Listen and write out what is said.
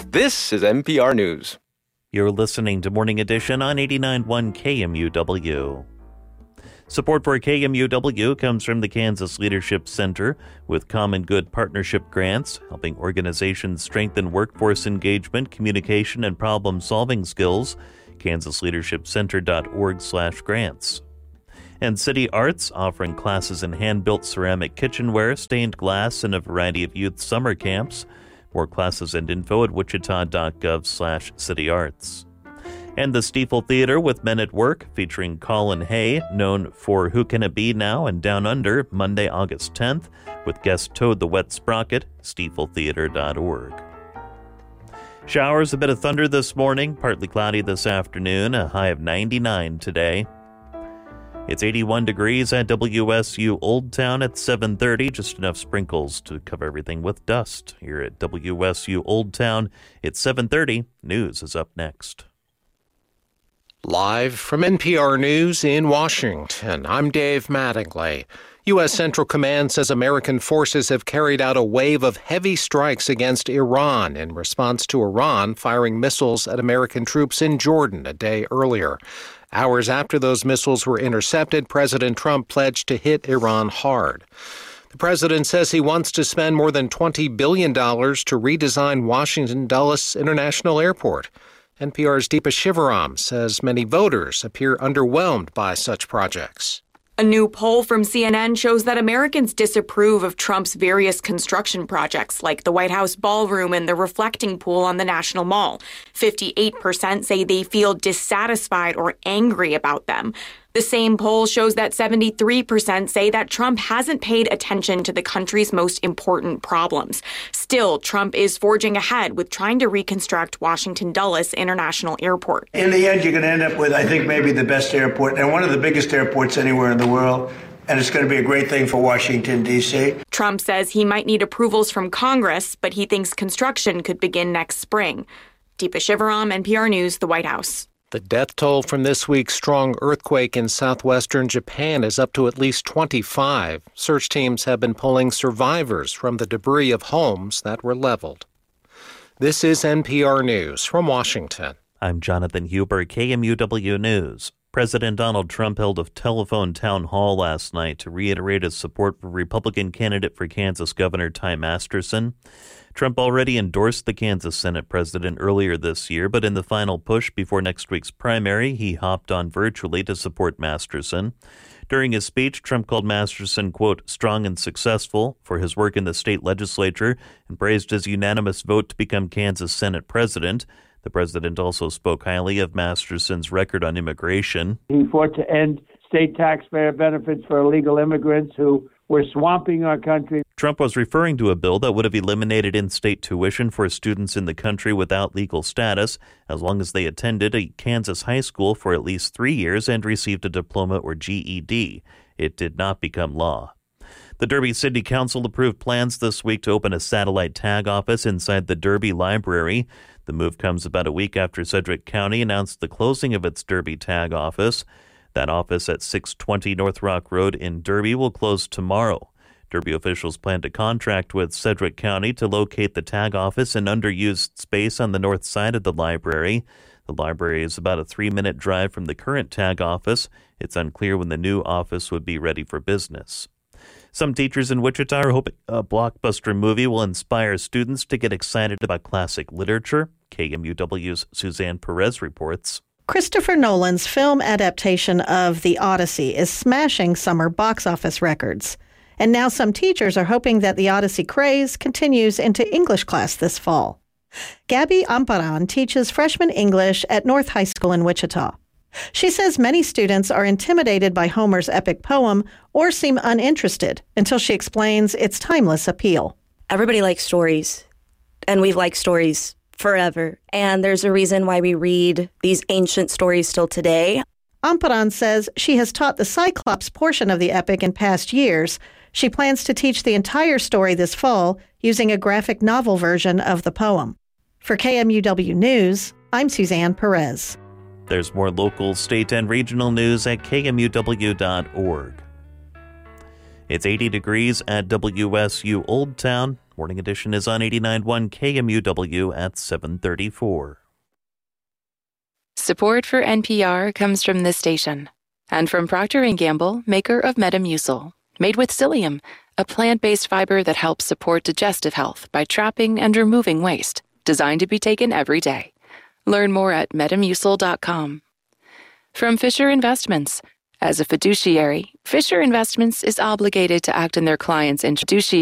This is NPR News. You're listening to Morning Edition on 89.1 KMUW. Support for KMUW comes from the Kansas Leadership Center with Common Good Partnership grants, helping organizations strengthen workforce engagement, communication, and problem-solving skills. kansasleadershipcenter.org/grants. And City Arts, offering classes in hand-built ceramic kitchenware, stained glass, and a variety of youth summer camps. More classes and info at wichita.gov/cityarts. And the Stiefel Theater with Men at Work, featuring Colin Hay, known for Who Can It Be Now and Down Under, Monday, August 10th, with guest Toad the Wet Sprocket, stiefeltheater.org. Showers, a bit of thunder this morning, partly cloudy this afternoon, a high of 99 today. It's 81 degrees at WSU Old Town at 7:30, just enough sprinkles to cover everything with dust. Here at WSU Old Town, it's 7:30. News is up next. Live from NPR News in Washington, I'm Dave Mattingly. U.S. Central Command says American forces have carried out a wave of heavy strikes against Iran in response to Iran firing missiles at American troops in Jordan a day earlier. Hours after those missiles were intercepted, President Trump pledged to hit Iran hard. The president says he wants to spend more than $20 billion to redesign Washington Dulles International Airport. NPR's Deepa Shivaram says many voters appear underwhelmed by such projects. A new poll from CNN shows that Americans disapprove of Trump's various construction projects, like the White House ballroom and the reflecting pool on the National Mall. 58% say they feel dissatisfied or angry about them. The same poll shows that 73% say that Trump hasn't paid attention to the country's most important problems. Still, Trump is forging ahead with trying to reconstruct Washington Dulles International Airport. In the end, you're going to end up with, I think, maybe the best airport and one of the biggest airports anywhere in the world. And it's going to be a great thing for Washington, D.C. Trump says he might need approvals from Congress, but he thinks construction could begin next spring. Deepa Shivaram, NPR News, the White House. The death toll from this week's strong earthquake in southwestern Japan is up to at least 25. Search teams have been pulling survivors from the debris of homes that were leveled. This is NPR News from Washington. I'm Jonathan Huber, KMUW News. President Donald Trump held a telephone town hall last night to reiterate his support for Republican candidate for Kansas Governor Ty Masterson. Trump already endorsed the Kansas Senate president earlier this year, but in the final push before next week's primary, he hopped on virtually to support Masterson. During his speech, Trump called Masterson, quote, strong and successful for his work in the state legislature and praised his unanimous vote to become Kansas Senate president. The president also spoke highly of Masterson's record on immigration. He fought to end state taxpayer benefits for illegal immigrants who were swamping our country. Trump was referring to a bill that would have eliminated in-state tuition for students in the country without legal status, as long as they attended a Kansas high school for at least 3 years and received a diploma or GED. It did not become law. The Derby City Council approved plans this week to open a satellite tag office inside the Derby Library. The move comes about a week after Sedgwick County announced the closing of its Derby tag office. That office at 620 North Rock Road in Derby will close tomorrow. Derby officials plan to contract with Sedgwick County to locate the tag office in underused space on the north side of the library. The library is about a 3-minute drive from the current tag office. It's unclear when the new office would be ready for business. Some teachers in Wichita are hoping a blockbuster movie will inspire students to get excited about classic literature. KMUW's Suzanne Perez reports. Christopher Nolan's film adaptation of The Odyssey is smashing summer box office records. And now some teachers are hoping that the Odyssey craze continues into English class this fall. Gabby Amparan teaches freshman English at North High School in Wichita. She says many students are intimidated by Homer's epic poem or seem uninterested until she explains its timeless appeal. Everybody likes stories, and we've liked stories forever. And there's a reason why we read these ancient stories still today. Amparan says she has taught the Cyclops portion of the epic in past years. She plans to teach the entire story this fall using a graphic novel version of the poem. For KMUW News, I'm Suzanne Perez. There's more local, state, and regional news at KMUW.org. It's 80 degrees at WSU Old Town. Morning Edition is on 89.1 KMUW at 7:34. Support for NPR comes from this station and from Procter & Gamble, maker of Metamucil, made with psyllium, a plant-based fiber that helps support digestive health by trapping and removing waste, designed to be taken every day. Learn more at metamucil.com. From Fisher Investments. As a fiduciary, Fisher Investments is obligated to act in their clients' fiduciary